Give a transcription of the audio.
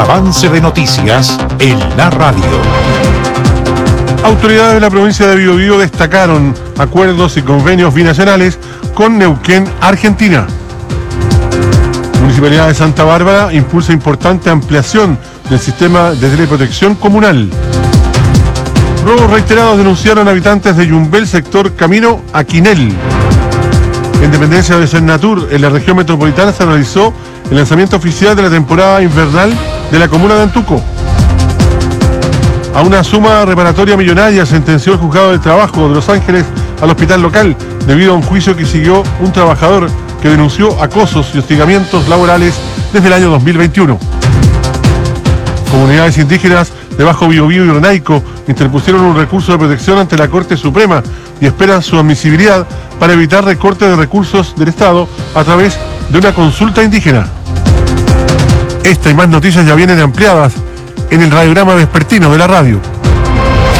avance de noticias en la radio. Autoridades de la provincia de Biobío destacaron acuerdos y convenios binacionales con Neuquén, Argentina. Municipalidad de Santa Bárbara impulsa importante ampliación del sistema de teleprotección comunal. Robos reiterados denunciaron habitantes de Yumbel, sector Camino a Quinel. En dependencia de Senatur, en la región metropolitana, se realizó el lanzamiento oficial de la temporada invernal de la comuna de Antuco. A una suma reparatoria millonaria sentenció el juzgado del trabajo de Los Ángeles al hospital local debido a un juicio que siguió un trabajador que denunció acosos y hostigamientos laborales desde el año 2021. Comunidades indígenas de Bajo Biobío y Renaico interpusieron un recurso de protección ante la Corte Suprema y esperan su admisibilidad para evitar recorte de recursos del Estado a través de una consulta indígena. Esta y más noticias ya vienen ampliadas en el radiograma vespertino de la radio.